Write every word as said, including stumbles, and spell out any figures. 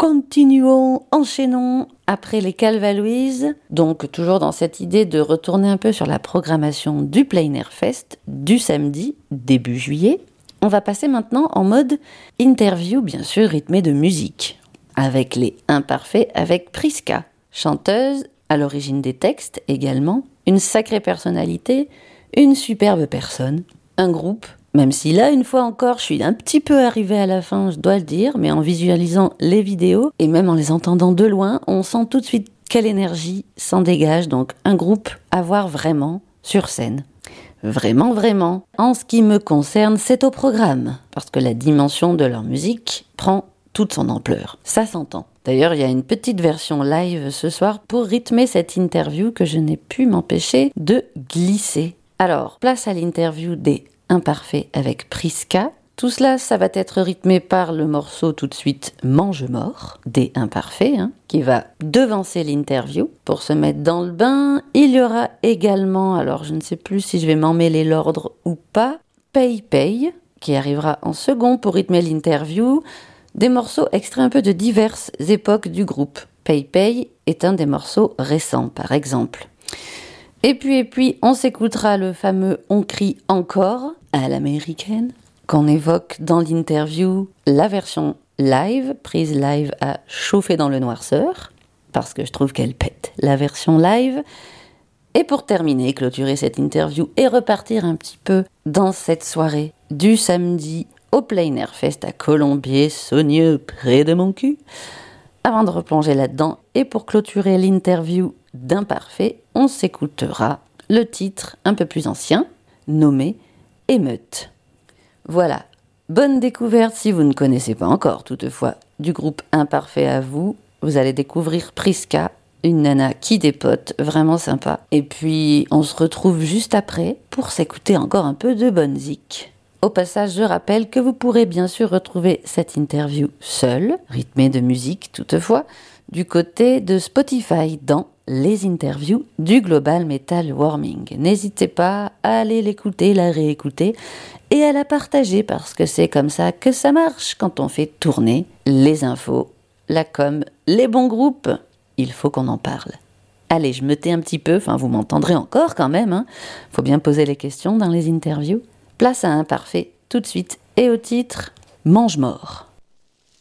continuons, enchaînons après les Calva Louise. Donc toujours dans cette idée de retourner un peu sur la programmation du Plein Air Fest du samedi début juillet. On va passer maintenant en mode interview, bien sûr rythmée de musique, avec les Imparfaits, avec Prisca, chanteuse à l'origine des textes également, une sacrée personnalité, une superbe personne, un groupe. Même si là, une fois encore, je suis un petit peu arrivée à la fin, je dois le dire, mais en visualisant les vidéos et même en les entendant de loin, on sent tout de suite quelle énergie s'en dégage. Donc un groupe à voir vraiment sur scène. Vraiment, vraiment. En ce qui me concerne, c'est au programme, parce que la dimension de leur musique prend toute son ampleur. Ça s'entend. D'ailleurs, il y a une petite version live ce soir pour rythmer cette interview que je n'ai pu m'empêcher de glisser. Alors, place à l'interview des Imparfaits avec Prisca. Tout cela, ça va être rythmé par le morceau tout de suite Mange-mort des Imparfaits, hein, qui va devancer l'interview pour se mettre dans le bain. Il y aura également, alors je ne sais plus si je vais m'emmêler l'ordre ou pas, Paye Paye, qui arrivera en second pour rythmer l'interview. Des morceaux extraits un peu de diverses époques du groupe. Paye Paye est un des morceaux récents, par exemple. Et puis, et puis, on s'écoutera le fameux « On crie encore » à l'américaine, qu'on évoque dans l'interview, la version live, prise live à chauffer dans le noirceur, parce que je trouve qu'elle pète la version live. Et pour terminer, clôturer cette interview et repartir un petit peu dans cette soirée du samedi au Plein Air Fest à Colombier-Saunieux, près de mon cul. Avant de replonger là-dedans, et pour clôturer l'interview d'Imparfait, on s'écoutera le titre un peu plus ancien, nommé Émeute. Voilà, bonne découverte si vous ne connaissez pas encore toutefois du groupe Imparfait à vous. Vous allez découvrir Prisca, une nana qui dépote, vraiment sympa. Et puis on se retrouve juste après pour s'écouter encore un peu de bonne zik. Au passage, je rappelle que vous pourrez bien sûr retrouver cette interview seule, rythmée de musique toutefois, du côté de Spotify dans les interviews du Global Metal Warming. N'hésitez pas à aller l'écouter, la réécouter et à la partager parce que c'est comme ça que ça marche quand on fait tourner les infos, la com, les bons groupes. Il faut qu'on en parle. Allez, je me tais un petit peu, enfin vous m'entendrez encore quand même, hein. Faut bien poser les questions dans les interviews. Place à Imparfait tout de suite et au titre Mange-mort.